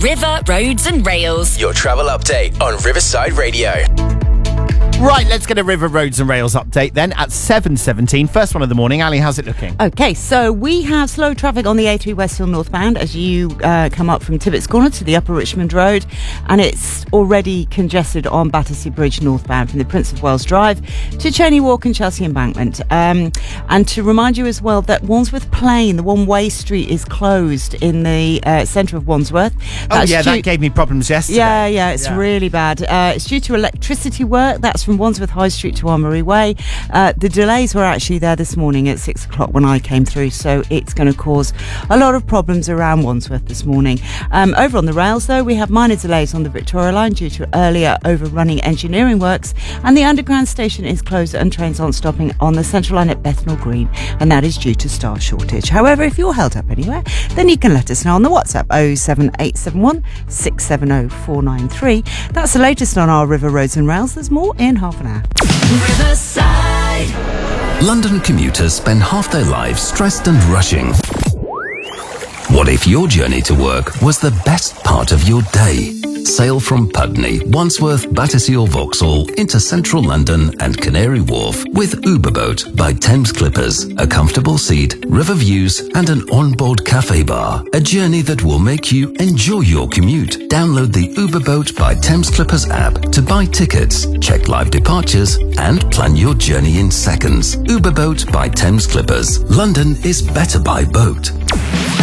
River, Roads and Rails. Your travel update on Riverside Radio. Right, let's get a River, Roads and Rails update then at 7:17. First one of the morning. Ali, how's it looking? Okay, so we have slow traffic on the A3 West Hill northbound as you come up from Tibbets Corner to the Upper Richmond Road, and it's already congested on Battersea Bridge northbound from the Prince of Wales Drive to Cheney Walk and Chelsea Embankment. And to remind you as well that Wandsworth Plain, the one-way street, is closed in the centre of Wandsworth. That gave me problems yesterday. Yeah, it's really bad. It's due to electricity work. That's from Wandsworth High Street to Armoury Way. The delays were actually there this morning at 6 o'clock when I came through, so it's going to cause a lot of problems around Wandsworth this morning. Over on the rails, though, we have minor delays on the Victoria Line due to earlier overrunning engineering works, and the underground station is closed and trains aren't stopping on the Central Line at Bethnal Green, and that is due to staff shortage. However, if you're held up anywhere, then you can let us know on the WhatsApp 07871 670 493. That's the latest on our River, Roads and Rails. There's more in half an hour. Riverside. London commuters spend half their lives stressed and rushing. What if your journey to work was the best part of your day? Sail from Putney, Wandsworth, Battersea or Vauxhall into central London and Canary Wharf with Uberboat by Thames Clippers. A comfortable seat, river views and an onboard cafe bar. A journey that will make you enjoy your commute. Download the Uberboat by Thames Clippers app to buy tickets, check live departures and plan your journey in seconds. Uberboat by Thames Clippers. London is better by boat.